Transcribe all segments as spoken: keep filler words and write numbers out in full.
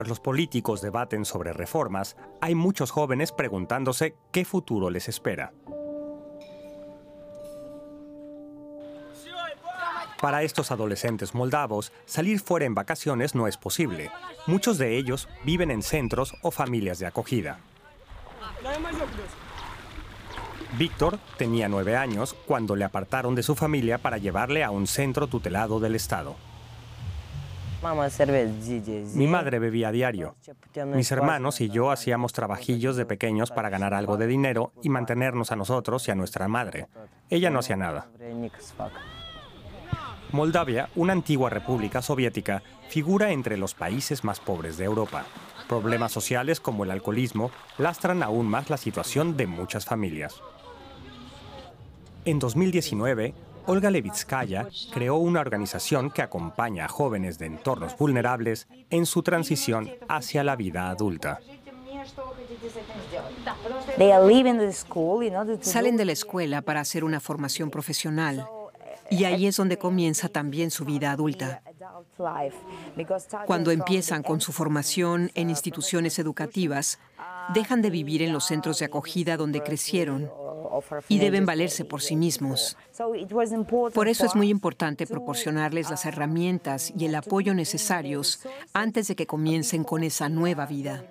Los políticos debaten sobre reformas, hay muchos jóvenes preguntándose qué futuro les espera. Para estos adolescentes moldavos, salir fuera en vacaciones no es posible. Muchos de ellos viven en centros o familias de acogida. Víctor tenía nueve años cuando le apartaron de su familia para llevarle a un centro tutelado del Estado. Mi madre bebía a diario. Mis hermanos y yo hacíamos trabajillos de pequeños para ganar algo de dinero y mantenernos a nosotros y a nuestra madre. Ella no hacía nada. Moldavia, una antigua república soviética, figura entre los países más pobres de Europa. Problemas sociales como el alcoholismo lastran aún más la situación de muchas familias. En dos mil diecinueve, Olga Levitskaya creó una organización que acompaña a jóvenes de entornos vulnerables en su transición hacia la vida adulta. Salen de la escuela para hacer una formación profesional y ahí es donde comienza también su vida adulta. Cuando empiezan con su formación en instituciones educativas, dejan de vivir en los centros de acogida donde crecieron y deben valerse por sí mismos. Por eso es muy importante proporcionarles las herramientas y el apoyo necesarios antes de que comiencen con esa nueva vida.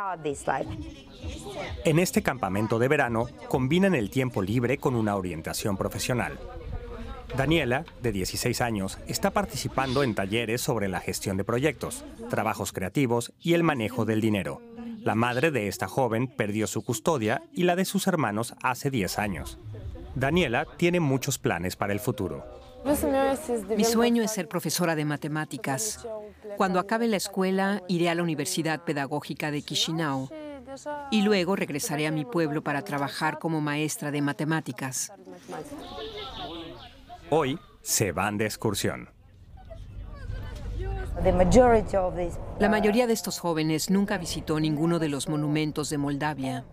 En este campamento de verano, combinan el tiempo libre con una orientación profesional. Daniela, de dieciséis años, está participando en talleres sobre la gestión de proyectos, trabajos creativos y el manejo del dinero. La madre de esta joven perdió su custodia y la de sus hermanos hace diez años. Daniela tiene muchos planes para el futuro. Mi sueño es ser profesora de matemáticas. Cuando acabe la escuela, iré a la Universidad Pedagógica de Chisinau y luego regresaré a mi pueblo para trabajar como maestra de matemáticas. Hoy se van de excursión. La mayoría de estos jóvenes nunca visitó ninguno de los monumentos de Moldavia.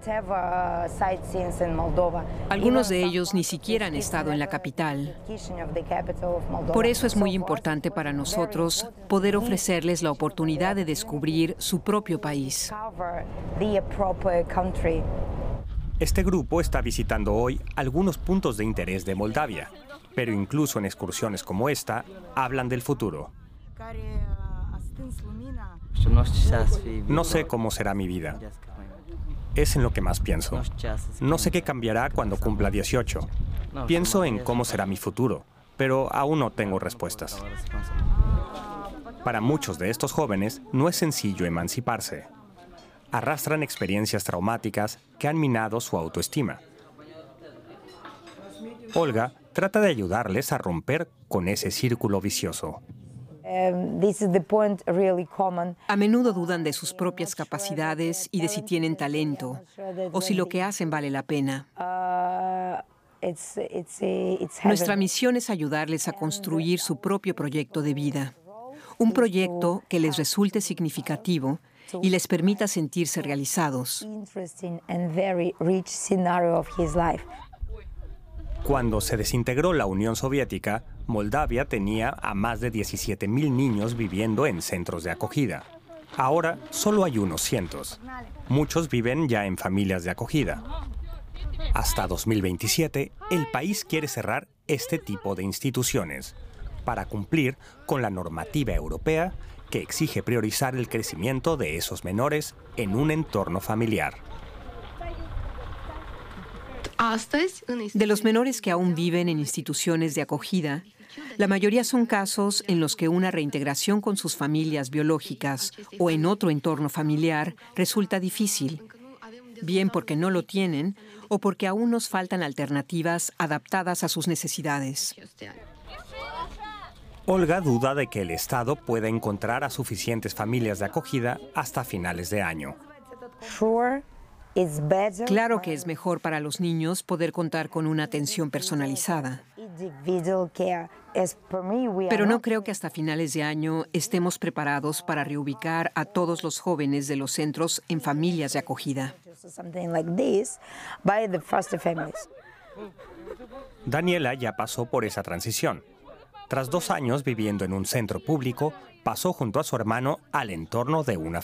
Algunos de ellos ni siquiera han estado en la capital. Por eso es muy importante para nosotros poder ofrecerles la oportunidad de descubrir su propio país. Este grupo está visitando hoy algunos puntos de interés de Moldavia, pero incluso en excursiones como esta, hablan del futuro. No sé cómo será mi vida. Es en lo que más pienso. No sé qué cambiará cuando cumpla dieciocho. Pienso en cómo será mi futuro, pero aún no tengo respuestas. Para muchos de estos jóvenes no es sencillo emanciparse. Arrastran experiencias traumáticas que han minado su autoestima. Olga trata de ayudarles a romper con ese círculo vicioso. A menudo dudan de sus propias capacidades y de si tienen talento o si lo que hacen vale la pena. Nuestra misión es ayudarles a construir su propio proyecto de vida, un proyecto que les resulte significativo y les permita sentirse realizados. Cuando se desintegró la Unión Soviética, Moldavia tenía a más de diecisiete mil niños viviendo en centros de acogida. Ahora solo hay unos cientos. Muchos viven ya en familias de acogida. Hasta dos mil veintisiete, el país quiere cerrar este tipo de instituciones para cumplir con la normativa europea que exige priorizar el crecimiento de esos menores en un entorno familiar. De los menores que aún viven en instituciones de acogida, la mayoría son casos en los que una reintegración con sus familias biológicas o en otro entorno familiar resulta difícil, bien porque no lo tienen o porque aún nos faltan alternativas adaptadas a sus necesidades. Olga duda de que el Estado pueda encontrar a suficientes familias de acogida hasta finales de año. Claro que es mejor para los niños poder contar con una atención personalizada. Pero no creo que hasta finales de año estemos preparados para reubicar a todos los jóvenes de los centros en familias de acogida. Daniela ya pasó por esa transición. Tras dos años viviendo en un centro público, pasó junto a su hermano al entorno de una